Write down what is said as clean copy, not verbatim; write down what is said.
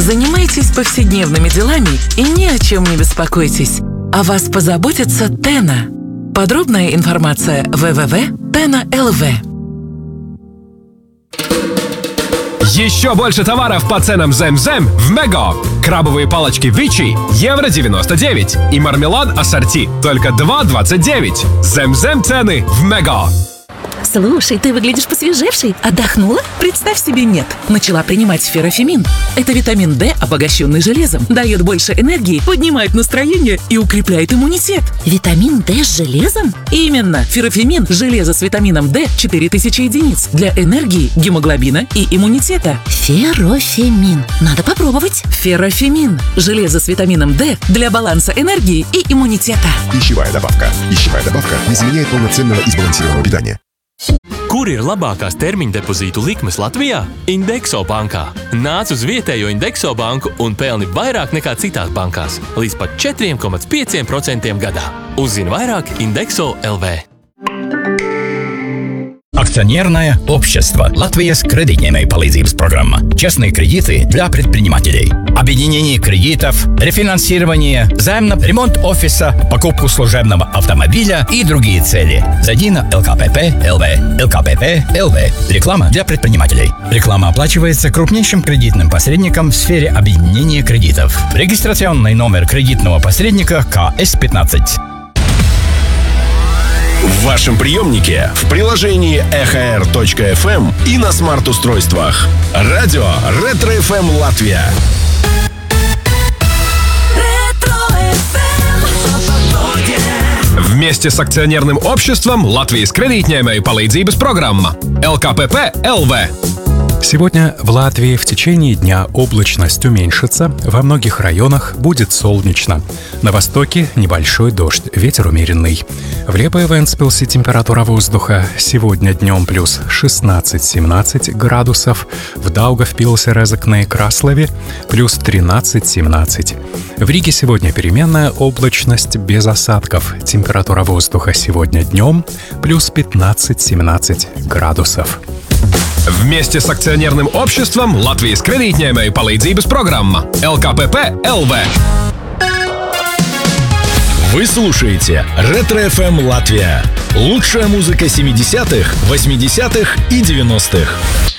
Занимайтесь повседневными делами и ни о чем не беспокойтесь. О вас позаботится Тена. Подробная информация www.tena.lv. Еще больше товаров по ценам Зем-Зем в Мего. Крабовые палочки Вичи евро 99 и мармелад ассорти только 2,29. Зем-Зем цены в Мего. Слушай, ты выглядишь посвежевшей. Отдохнула? Представь себе, нет. Начала принимать феррофемин. Это витамин D, обогащенный железом. Дает больше энергии, поднимает настроение и укрепляет иммунитет. Витамин D с железом? Именно. Феррофемин – железо с витамином D 4000 единиц для энергии, гемоглобина и иммунитета. Феррофемин. Надо попробовать. Феррофемин – железо с витамином D для баланса энергии и иммунитета. Пищевая добавка. Пищевая добавка не заменяет полноценного и сбалансированного питания. Kur ir labākās termiņa depozītu likmes Latvijā? Indekso bankā. Nāc uz vietējo Indekso banku un pelni vairāk nekā citās bankās. Līdz pat 4,5% gadā. Uzzini vairāk Indekso LV. Акционерное общество «Латвия с кредитной palīdzības программа». Честные кредиты для предпринимателей. Объединение кредитов, рефинансирование, ремонт офиса, покупку служебного автомобиля и другие цели. Зайди на ЛКПП ЛВ. ЛКПП ЛВ. Реклама для предпринимателей. Реклама оплачивается крупнейшим кредитным посредником в сфере объединения кредитов. Регистрационный номер кредитного посредника КС-15. В вашем приемнике, в приложении EHR.FM и на смарт-устройствах. Радио Ретро-ФМ Латвия. Вместе с акционерным обществом Латвijas kredītņēmēju palīdzības программа ЛКПП ЛВ. Сегодня в Латвии в течение дня облачность уменьшится, во многих районах будет солнечно. На востоке небольшой дождь, ветер умеренный. В Лепое Вентспилсе температура воздуха сегодня днем плюс 16-17 градусов, в Даугавпилсе, Резекне и Краслове плюс 13-17. В Риге сегодня переменная облачность без осадков, температура воздуха сегодня днем плюс 15-17 градусов. Вместе с акционерным обществом Латвijas kredītņēmēju palīdzības программа ЛКПП ЛВ. Вы слушаете Ретро-ФМ Латвия. Лучшая музыка 70-х, 80-х и 90-х.